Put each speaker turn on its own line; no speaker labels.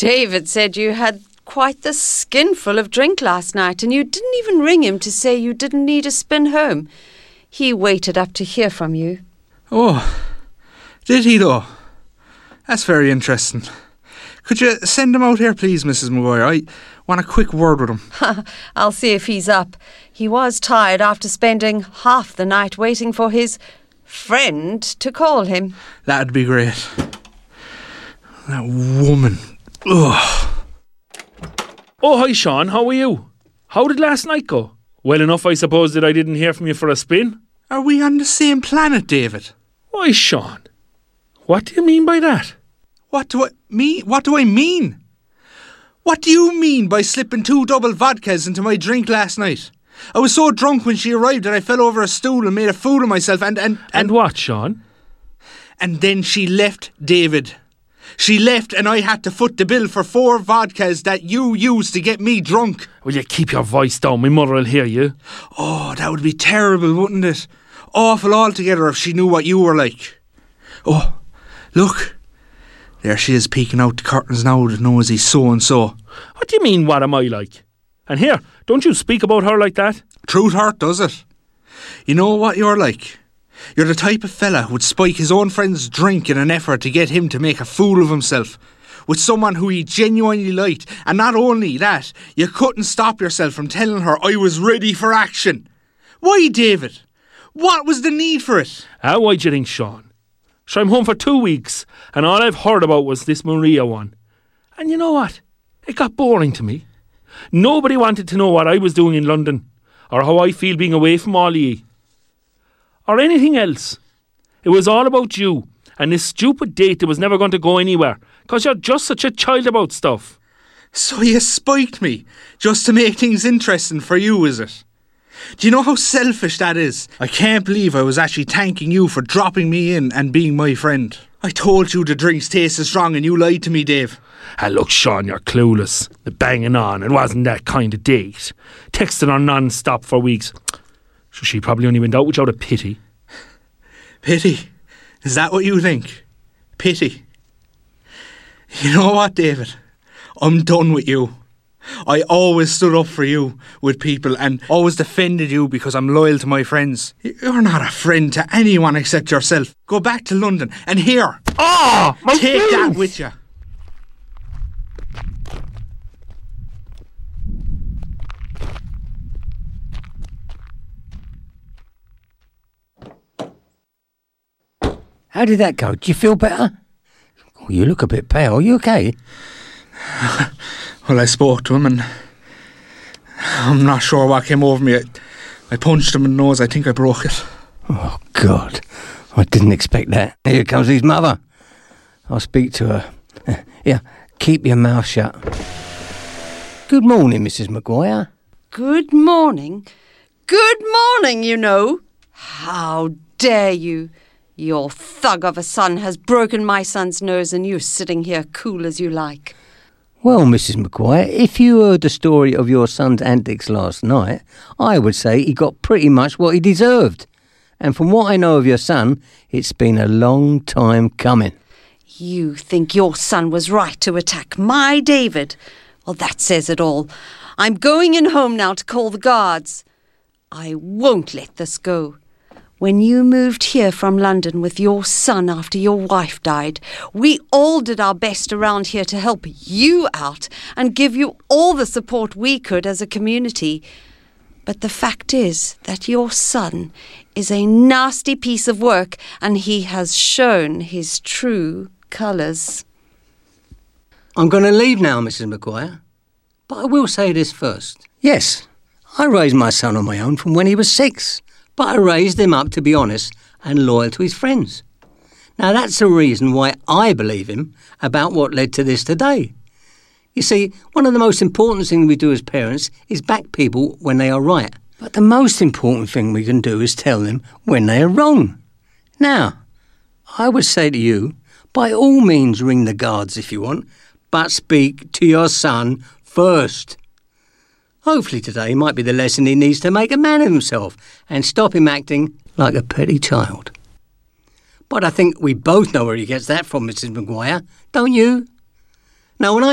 David said you had quite the skinful of drink last night, and you didn't even ring him to say you didn't need a spin home. He waited up to hear from you.
Oh, did he though? That's very interesting. Could you send him out here, please, Mrs. Maguire? I want a quick word with him.
I'll see if he's up. He was tired after spending half the night waiting for his friend to call him.
That'd be great. That woman. Ugh.
Oh, hi, Sean. How are you? How did last night go? Well enough, I suppose, that I didn't hear from you for a spin.
Are we on the same planet, David?
Why, Sean? What do you mean by that?
What do I mean? What do I mean? What do you mean by slipping 2 double vodkas into my drink last night? I was so drunk when she arrived that I fell over a stool and made a fool of myself
And what, Sean?
And then she left, David. She left and I had to foot the bill for 4 vodkas that you used to get me drunk.
Will you keep your voice down? My mother will hear you.
Oh, that would be terrible, wouldn't it? Awful altogether if she knew what you were like. Oh, look. There she is peeking out the curtains now, the nosy so-and-so.
What do you mean, what am I like? And here, don't you speak about her like that?
Truth hurt, does it? You know what you're like? You're the type of fella who would spike his own friend's drink in an effort to get him to make a fool of himself with someone who he genuinely liked. And not only that, you couldn't stop yourself from telling her I was ready for action. Why, David? What was the need for it?
Why do you think, Sean? So I'm home for 2 weeks, and all I've heard about was this Maria one. And you know what? It got boring to me. Nobody wanted to know what I was doing in London, or how I feel being away from all of ye, or anything else. It was all about you, and this stupid date that was never going to go anywhere, because you're just such a child about stuff.
So you spiked me, just to make things interesting for you, is it? Do you know how selfish that is? I can't believe I was actually thanking you for dropping me in and being my friend. I told you the drinks tasted strong and you lied to me, Dave.
Look, Sean, you're clueless. The banging on, it wasn't that kind of date. Texting her non-stop for weeks. So she probably only went out without a pity.
Pity? Is that what you think? Pity? You know what, David? I'm done with you. I always stood up for you with people and always defended you because I'm loyal to my friends. You're not a friend to anyone except yourself. Go back to London and here.
Oh, my
take
face.
that with you.
How did that go? Do you feel better? Oh, you look a bit pale. Are you okay?
Well, I spoke to him and I'm not sure what came over me. I punched him in the nose. I think I broke it.
Oh, God. I didn't expect that. Here comes his mother. I'll speak to her. Yeah, keep your mouth shut. Good morning, Mrs. Maguire.
Good morning. Good morning, you know. How dare you? Your thug of a son has broken my son's nose and you're sitting here cool as you like.
Well, Mrs. Maguire, if you heard the story of your son's antics last night, I would say he got pretty much what he deserved. And from what I know of your son, it's been a long time coming.
You think your son was right to attack my David? Well, that says it all. I'm going in home now to call the guards. I won't let this go. When you moved here from London with your son after your wife died, we all did our best around here to help you out and give you all the support we could as a community. But the fact is that your son is a nasty piece of work and he has shown his true colours.
I'm going to leave now, Mrs. Maguire. But I will say this first. Yes, I raised my son on my own from when he was 6. But I raised him up to be honest and loyal to his friends. Now that's the reason why I believe him about what led to this today. You see, one of the most important things we do as parents is back people when they are right. But the most important thing we can do is tell them when they are wrong. Now, I would say to you, by all means ring the guards if you want, but speak to your son first. Hopefully today might be the lesson he needs to make a man of himself and stop him acting like a petty child. But I think we both know where he gets that from, Mrs. Maguire, don't you? Now, when I